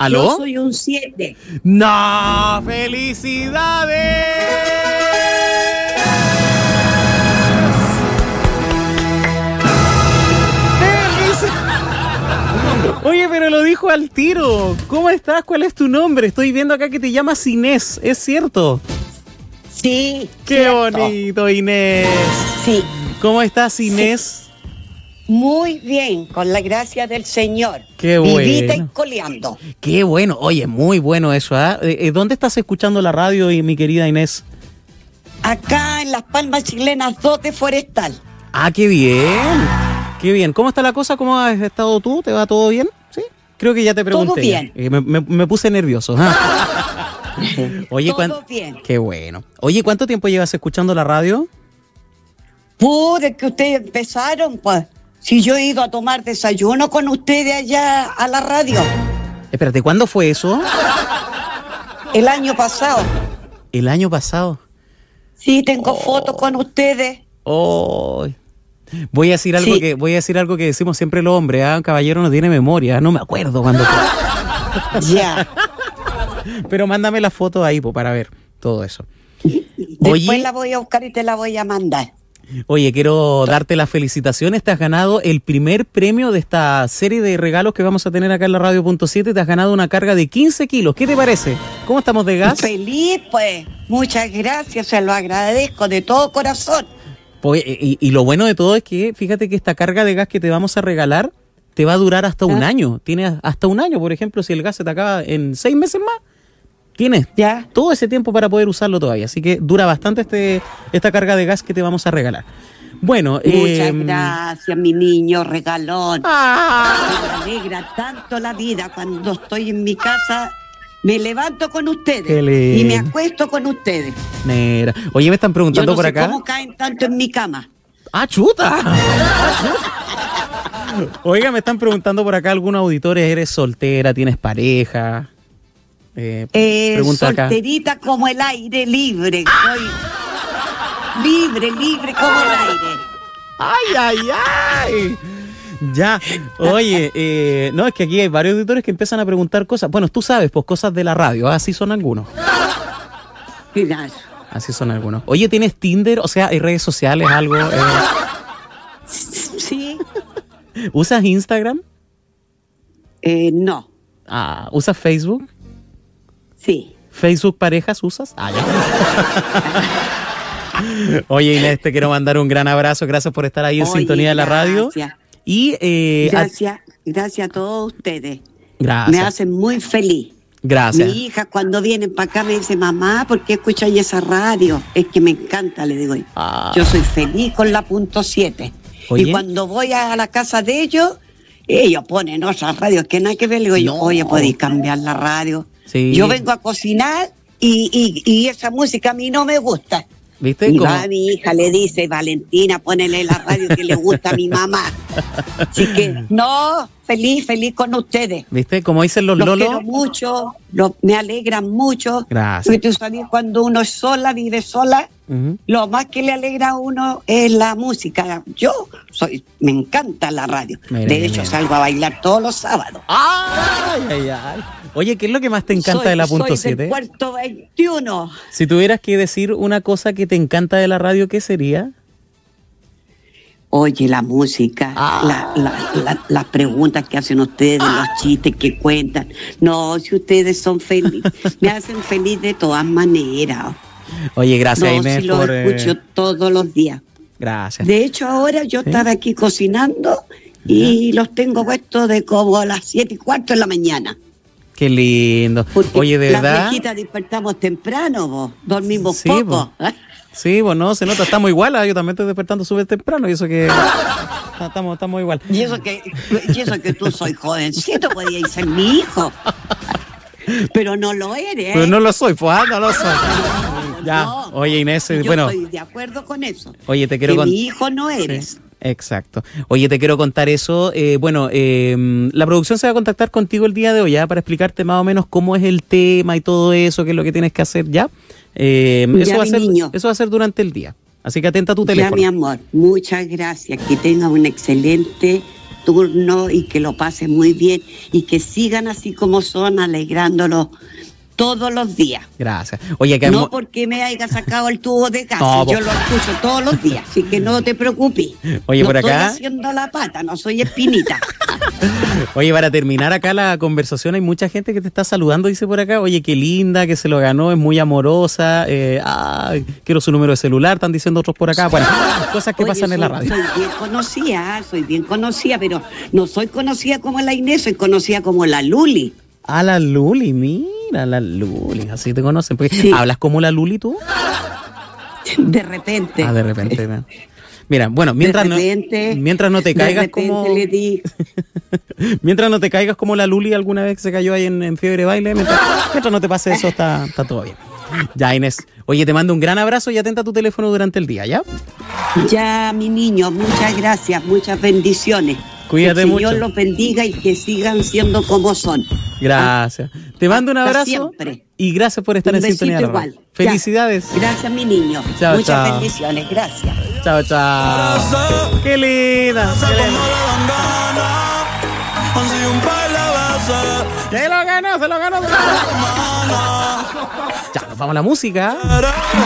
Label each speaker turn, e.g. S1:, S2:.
S1: ¿Aló?
S2: Yo soy un 7.
S1: ¡No! ¡Felicidades! Oye, pero lo dijo al tiro. ¿Cómo estás? ¿Cuál es tu nombre? Estoy viendo acá que te llamas Inés, ¿es cierto?
S2: Sí.
S1: ¡Qué
S2: cierto.
S1: bonito, Inés!
S2: Sí.
S1: ¿Cómo estás, Inés?
S2: Sí. Muy bien, con la gracia del Señor.
S1: ¡Qué
S2: Vivita
S1: bueno!
S2: y coleando.
S1: ¡Qué bueno! Oye, muy bueno eso, ¿ah? ¿Dónde estás escuchando la radio, mi querida Inés?
S2: Acá en Las Palmas Chilenas 2 de Forestal.
S1: ¡Ah, qué bien! ¡Qué bien! ¿Cómo está la cosa? ¿Cómo has estado tú? ¿Te va todo bien? ¿Sí? Creo que ya te pregunté.
S2: Todo bien.
S1: Me puse nervioso. Oye,
S2: Todo bien.
S1: ¡Qué bueno! Oye, ¿cuánto tiempo llevas escuchando la radio?
S2: Pude que ustedes empezaron, pues. Si yo he ido a tomar desayuno con ustedes allá a la radio.
S1: Espérate, ¿cuándo fue eso?
S2: El año pasado.
S1: El año pasado.
S2: Sí, tengo fotos con ustedes.
S1: Oh. Voy a decir algo,
S2: Sí.
S1: voy a decir algo que decimos siempre los hombres, ¿ah? Un caballero no tiene memoria, no me acuerdo cuándo fue.
S2: Ya.
S1: Pero mándame la foto ahí, para ver todo eso.
S2: Después la voy a buscar y te la voy a mandar.
S1: Oye, quiero darte las felicitaciones. Te has ganado el primer premio de esta serie de regalos que vamos a tener acá en la Radio.7. Te has ganado una carga de 15 kilos. ¿Qué te parece? ¿Cómo estamos de gas?
S2: Feliz, pues. Muchas gracias, se lo agradezco de todo corazón.
S1: Pues, y lo bueno de todo es que, fíjate que esta carga de gas que te vamos a regalar te va a durar hasta un año. Tienes hasta un año, por ejemplo, si el gas se te acaba en 6 meses más, tienes
S2: ¿Ya?
S1: todo ese tiempo para poder usarlo todavía. Así que dura bastante esta carga de gas que te vamos a regalar. Bueno,
S2: Muchas gracias, mi niño regalón.
S1: ¡Ah!
S2: Me alegra tanto la vida cuando estoy en mi casa. Me levanto con ustedes
S1: Qué lindo.
S2: y me acuesto con ustedes.
S1: Mira. Oye, me están
S2: Yo
S1: preguntando
S2: no
S1: por
S2: sé
S1: acá.
S2: cómo caen tanto en mi cama.
S1: ¡Ah, chuta! Oiga, me están preguntando por acá algunos auditores, ¿eres soltera, tienes pareja? Pregunta acá.
S2: Solterita como el aire, libre. Soy libre como el aire.
S1: ¡Ay, ay, ay! Ya, oye, no, es que aquí hay varios auditores que empiezan a preguntar cosas. Bueno, tú sabes, pues cosas de la radio, así son algunos.
S2: Gracias.
S1: Así son algunos. Oye, ¿tienes Tinder? O sea, ¿hay redes sociales, algo?
S2: Sí.
S1: ¿Usas Instagram?
S2: No.
S1: Ah, ¿usas Facebook?
S2: Sí.
S1: ¿Facebook parejas usas? Ah, ya. Oye, Inés, te quiero mandar un gran abrazo. Gracias por estar ahí en sintonía de la radio. Y
S2: gracias a todos ustedes.
S1: Gracias.
S2: Me hacen muy feliz.
S1: Gracias.
S2: Mi hija cuando vienen para acá me dice, mamá, ¿por qué escucháis esa radio? Es que me encanta, le digo. Yo soy feliz con la .7.
S1: Oye.
S2: Y cuando voy a la casa de ellos ponen otras radios que nada que ver. Le digo yo, oye, podéis cambiar la radio.
S1: Sí.
S2: Yo vengo a cocinar y esa música a mí no me gusta.
S1: ¿Viste?
S2: Y
S1: Como...
S2: va mi hija, le dice, Valentina, ponele la radio que le gusta a mi mamá. Así que, no, feliz con ustedes.
S1: ¿Viste? Como dicen los
S2: Los
S1: lolos.
S2: quiero mucho, me alegran mucho.
S1: Gracias.
S2: Porque tú sabes, cuando uno es sola, vive sola, lo más que le alegra a uno es la música. Me encanta la radio.
S1: Mira,
S2: de hecho,
S1: mira.
S2: salgo a bailar todos los sábados.
S1: ¡Ay, ay, ay! Oye, ¿qué es lo que más te encanta de la
S2: Soy
S1: .7?
S2: del Puerto 21.
S1: Si tuvieras que decir una cosa que te encanta de la radio, ¿qué sería?
S2: Oye, la música, las preguntas que hacen ustedes, los chistes que cuentan. No, si ustedes son felices, me hacen feliz de todas maneras.
S1: Oye, gracias,
S2: No,
S1: Inés,
S2: si los escucho todos los días.
S1: Gracias.
S2: De hecho, ahora yo estaba aquí cocinando y los tengo puestos de como a las 7:15 de la mañana.
S1: Qué lindo.
S2: Porque
S1: Oye, de verdad.
S2: las viejitas despertamos temprano, vos, dormimos
S1: Sí,
S2: poco.
S1: Sí, bueno, se nota, estamos igual. Yo también estoy despertando súper temprano y eso que estamos igual.
S2: Y eso que tú soy jovencito, podías ser mi hijo. Pero no lo eres.
S1: Pero no lo soy, pues, no lo soy. Ya,
S2: No,
S1: oye, Inés,
S2: yo
S1: bueno.
S2: estoy de acuerdo con eso.
S1: Oye, te quiero
S2: que mi hijo no eres.
S1: Sí, exacto. Oye, te quiero contar eso. La producción se va a contactar contigo el día de hoy, ¿ya? Para explicarte más o menos cómo es el tema y todo eso, qué es lo que tienes que hacer, ¿ya? Eso va a ser durante el día. Así que atenta a tu teléfono.
S2: Ya, mi amor, muchas gracias. Que tenga un excelente turno y que lo pasen muy bien y que sigan así como son, alegrándolos todos los días.
S1: Gracias. Oye, que
S2: no porque me haya sacado el tubo de gas, no, yo lo escucho todos los días, así que no te preocupes.
S1: Oye,
S2: no
S1: por acá
S2: estoy haciendo la pata, no soy espinita.
S1: Oye, para terminar acá la conversación, hay mucha gente que te está saludando, dice por acá. Oye, qué linda, que se lo ganó, es muy amorosa. Quiero su número de celular, están diciendo otros por acá. Bueno, cosas que pasan en la radio.
S2: Soy bien conocida, pero no soy conocida como la Inés, soy conocida como la Luli.
S1: La Luli, mira, la Luli, así te conocen. Porque, sí. ¿Hablas como la Luli tú?
S2: De repente.
S1: De repente. Mira, bueno, mientras no te caigas como... mientras no te caigas como la Luli alguna vez que se cayó ahí en Fiebre Baile, mientras no te pase eso, está todo bien. Ya, Inés. Oye, te mando un gran abrazo y atenta a tu teléfono durante el día, ¿ya?
S2: Ya, mi niño, muchas gracias, muchas bendiciones.
S1: Cuídate mucho.
S2: Que el Señor los bendiga y que sigan siendo como son.
S1: Gracias. Te mando un abrazo
S2: siempre.
S1: Y gracias por estar en sintonía.
S2: Igual.
S1: Felicidades.
S2: Ya. Gracias, mi niño.
S1: Chao,
S2: muchas bendiciones. Gracias.
S1: Chao, chao. Qué linda. Se lo ganó. Ya, nos vamos a la música.